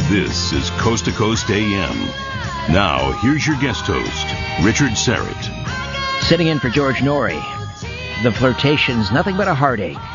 This is Coast to Coast AM. Now, here's your guest host, Richard Syrett. Sitting in for George Norrie. The flirtation's nothing but a heartache.